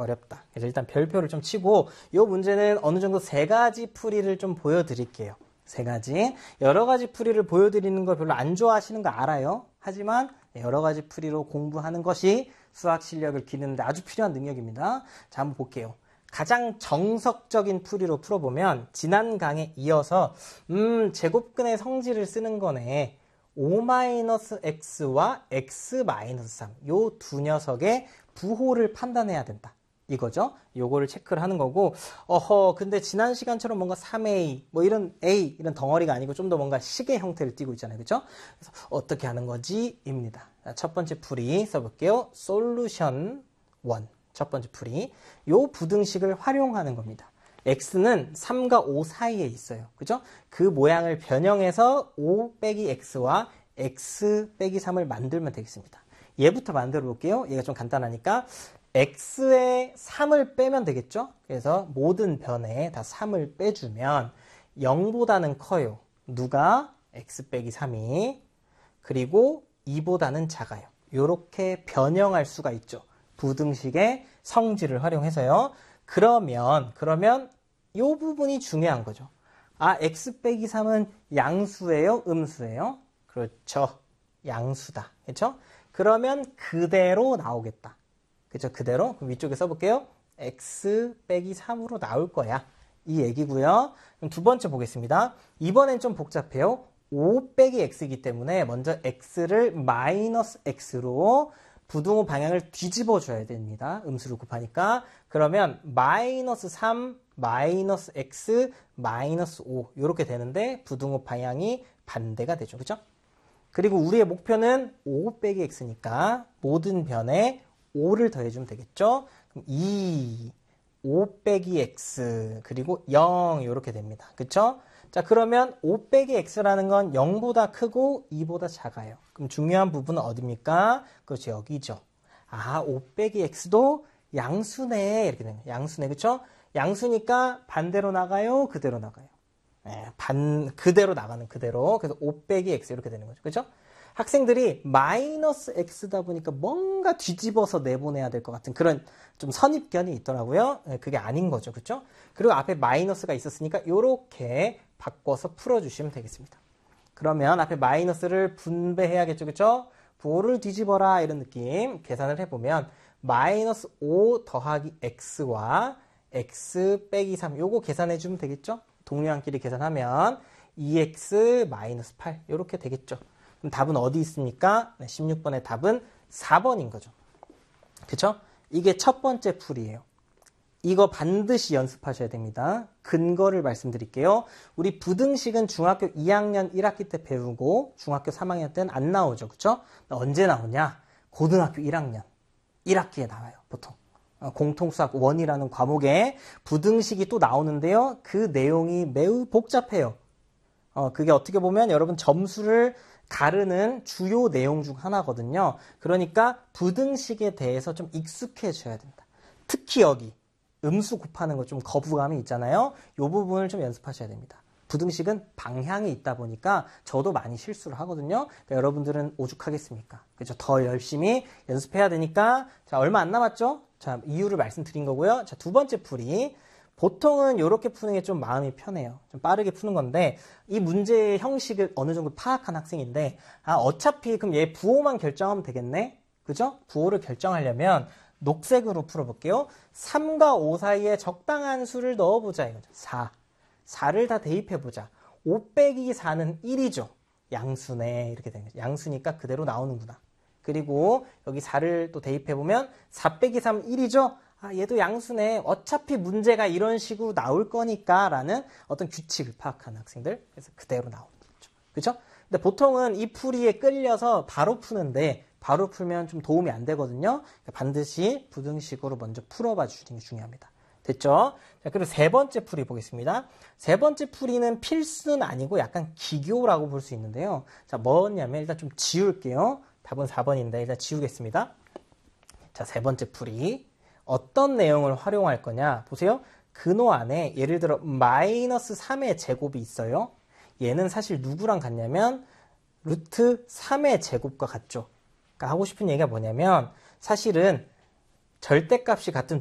어렵다. 그래서 일단 별표를 좀 치고 이 문제는 어느 정도 세 가지 풀이를 좀 보여드릴게요. 세 가지. 여러 가지 풀이를 보여드리는 걸 별로 안 좋아하시는 거 알아요. 하지만 여러 가지 풀이로 공부하는 것이 수학 실력을 기르는데 아주 필요한 능력입니다. 자, 한번 볼게요. 가장 정석적인 풀이로 풀어보면 지난 강에 이어서 제곱근의 성질을 쓰는 거네. 5-x와 x-3 요 두 녀석의 부호를 판단해야 된다. 이거죠. 요거를 체크를 하는 거고 근데 지난 시간처럼 뭔가 3a 뭐 이런 a 이런 덩어리가 아니고 좀 더 뭔가 식의 형태를 띠고 있잖아요. 그렇죠? 그래서 어떻게 하는 거지? 입니다. 자, 첫 번째 풀이 써볼게요. 솔루션 1. 첫 번째 풀이. 요 부등식을 활용하는 겁니다. x는 3과 5 사이에 있어요. 그죠? 그 모양을 변형해서 5 빼기 x와 x 빼기 3을 만들면 되겠습니다. 얘부터 만들어 볼게요. 얘가 좀 간단하니까 x에 3을 빼면 되겠죠? 그래서 모든 변에 다 3을 빼주면 0보다는 커요. 누가? x 빼기 3이. 그리고 2보다는 작아요. 이렇게 변형할 수가 있죠. 부등식의 성질을 활용해서요. 그러면 이 부분이 중요한 거죠. 아, x 빼기 3은 양수예요? 음수예요? 그렇죠. 양수다. 그렇죠? 그러면 그대로 나오겠다. 그렇죠? 그대로. 그럼 위쪽에 써볼게요. x 빼기 3으로 나올 거야. 이 얘기고요. 그럼 두 번째 보겠습니다. 이번엔 좀 복잡해요. 5 빼기 x이기 때문에 먼저 x를 마이너스 x로 부등호 방향을 뒤집어 줘야 됩니다. 음수를 곱하니까. 그러면 마이너스 3, 마이너스 x, 마이너스 5 이렇게 되는데 부등호 방향이 반대가 되죠. 그죠? 그리고 우리의 목표는 5 빼기 x니까 모든 변에 5를 더해주면 되겠죠? 그럼 2, 5 빼기 x, 그리고 0 이렇게 됩니다. 그쵸? 자, 그러면 5 빼기 x라는 건 0보다 크고 2보다 작아요. 그럼 중요한 부분은 어디입니까? 그렇죠, 여기죠. 아, 5 빼기 x도 양수네. 이렇게 되는 거예요. 양수네. 그쵸? 양수니까 반대로 나가요? 그대로 나가요? 네, 그대로 나가는 그대로. 그래서 5 빼기 x 이렇게 되는 거죠. 그죠? 학생들이 마이너스 x다 보니까 뭔가 뒤집어서 내보내야 될 것 같은 그런 좀 선입견이 있더라고요. 그게 아닌 거죠. 그렇죠? 그리고 앞에 마이너스가 있었으니까 이렇게 바꿔서 풀어주시면 되겠습니다. 그러면 앞에 마이너스를 분배해야겠죠. 그렇죠? 부호를 뒤집어라 이런 느낌 계산을 해보면 마이너스 5 더하기 x와 x 빼기 3 요거 계산해주면 되겠죠? 동료한끼리 계산하면 2x 마이너스 8 이렇게 되겠죠. 그럼 답은 어디 있습니까? 16번의 답은 4번인 거죠. 그쵸? 이게 첫 번째 풀이에요. 이거 반드시 연습하셔야 됩니다. 근거를 말씀드릴게요. 우리 부등식은 중학교 2학년 1학기 때 배우고 중학교 3학년 때는 안 나오죠. 그쵸? 언제 나오냐? 고등학교 1학년 1학기에 나와요. 보통. 공통수학 1이라는 과목에 부등식이 또 나오는데요. 그 내용이 매우 복잡해요. 그게 어떻게 보면 여러분 점수를 가르는 주요 내용 중 하나거든요. 그러니까 부등식에 대해서 좀 익숙해져야 된다. 특히 여기 음수 곱하는 거 좀 거부감이 있잖아요. 이 부분을 좀 연습하셔야 됩니다. 부등식은 방향이 있다 보니까 저도 많이 실수를 하거든요. 그러니까 여러분들은 오죽하겠습니까? 그렇죠? 더 열심히 연습해야 되니까 자, 얼마 안 남았죠? 자, 이유를 말씀드린 거고요. 자, 두 번째 풀이 보통은 이렇게 푸는 게 좀 마음이 편해요. 좀 빠르게 푸는 건데 이 문제의 형식을 어느 정도 파악한 학생인데 어차피 그럼 얘 부호만 결정하면 되겠네? 그죠? 부호를 결정하려면 녹색으로 풀어볼게요. 3과 5 사이에 적당한 수를 넣어보자 이거죠. 4. 4를 다 대입해보자. 5 빼기 4는 1이죠. 양수네. 이렇게 되는 거죠. 양수니까 그대로 나오는구나. 그리고 여기 4를 또 대입해보면 4 빼기 3 1이죠. 아, 얘도 양수네. 어차피 문제가 이런 식으로 나올 거니까 라는 어떤 규칙을 파악하는 학생들. 그래서 그대로 나오는 거죠. 그렇죠? 근데 보통은 이 풀이에 끌려서 바로 푸는데 바로 풀면 좀 도움이 안 되거든요. 그러니까 반드시 부등식으로 먼저 풀어봐 주시는 게 중요합니다. 됐죠? 자, 그리고 세 번째 풀이 보겠습니다. 세 번째 풀이는 필수는 아니고 약간 기교라고 볼 수 있는데요. 자, 뭐냐면 일단 좀 지울게요. 답은 4번인데 일단 지우겠습니다. 자, 세 번째 풀이. 어떤 내용을 활용할 거냐? 보세요. 근호 안에 예를 들어 마이너스 3의 제곱이 있어요. 얘는 사실 누구랑 같냐면 루트 3의 제곱과 같죠. 그러니까 하고 싶은 얘기가 뭐냐면 사실은 절대값이 같은